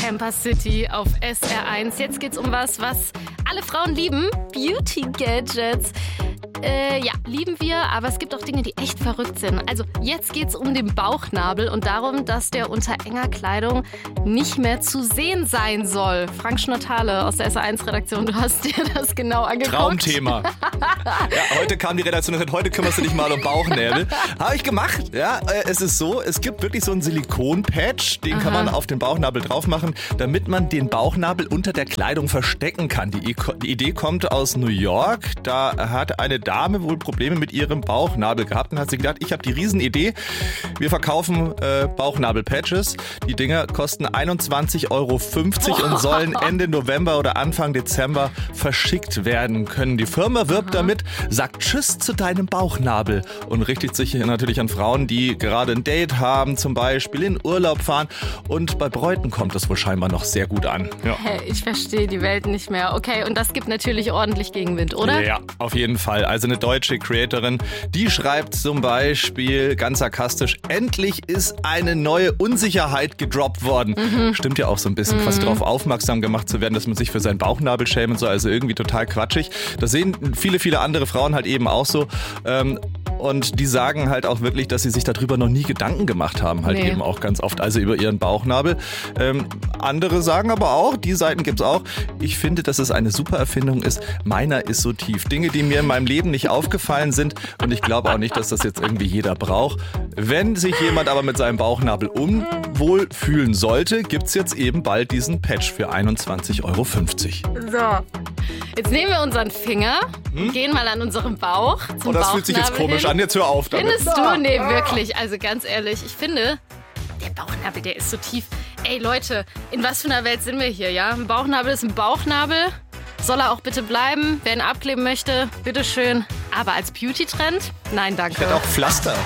Campus City auf SR1. Jetzt geht's um was alle Frauen lieben. Beauty-Gadgets. Ja, lieben wir, aber es gibt auch Dinge, die echt verrückt sind. Also jetzt geht's um den Bauchnabel und darum, dass der unter enger Kleidung nicht mehr zu sehen sein soll. Frank Schnottale aus der SR1-Redaktion, du hast dir das genau angeguckt. Traumthema. Ja, heute kam die Redaktion und sagt, heute kümmerst du dich mal um Bauchnäbel. Habe ich gemacht. Ja, es ist so, es gibt wirklich so einen Silikon-Patch, den kann man auf den Bauchnabel drauf machen, damit man den Bauchnabel unter der Kleidung verstecken kann. Die Idee kommt aus New York. Da hat eine Dame wohl Probleme mit ihrem Bauchnabel gehabt und hat sich gedacht, ich habe die Riesenidee. Wir verkaufen Bauchnabel-Patches. Die Dinger kosten 21,50 € und sollen Ende November oder Anfang Dezember verschickt werden können. Die Firma wirbt damit, sagt Tschüss zu deinem Bauchnabel und richtet sich natürlich an Frauen, die gerade ein Date haben, zum Beispiel in Urlaub fahren. Und bei Bräuten kommt das wohl scheinbar noch sehr gut an. Ja. Hey, ich verstehe die Welt nicht mehr. Okay, und das gibt natürlich ordentlich Gegenwind, oder? Ja, auf jeden Fall. Also eine deutsche Creatorin, die schreibt zum Beispiel ganz sarkastisch, endlich ist eine neue Unsicherheit gedroppt worden. Stimmt ja auch so ein bisschen, quasi darauf aufmerksam gemacht zu werden, dass man sich für seinen Bauchnabel schämt und so, also irgendwie total quatschig. Das sehen viele andere Frauen halt eben auch so. Und die sagen halt auch wirklich, dass sie sich darüber noch nie Gedanken gemacht haben, halt eben auch ganz oft, also über ihren Bauchnabel. Andere sagen aber auch, die Seiten gibt's auch, ich finde, dass es eine super Erfindung ist. Meiner ist so tief. Dinge, die mir in meinem Leben nicht aufgefallen sind und ich glaube auch nicht, dass das jetzt irgendwie jeder braucht. Wenn sich jemand aber mit seinem Bauchnabel unwohl fühlen sollte, gibt's jetzt eben bald diesen Patch für 21,50 €. So, jetzt nehmen wir unseren Finger und gehen mal an unserem Bauch zum das fühlt sich jetzt komisch an, jetzt hör auf damit. Findest du? Nee, wirklich. Also ganz ehrlich, ich finde, der Bauchnabel, der ist so tief. Ey Leute, in was für einer Welt sind wir hier, ja? Ein Bauchnabel ist ein Bauchnabel. Soll er auch bitte bleiben? Wer ihn abkleben möchte, bitteschön. Aber als Beauty-Trend? Nein, danke. Ich hätte auch Pflaster.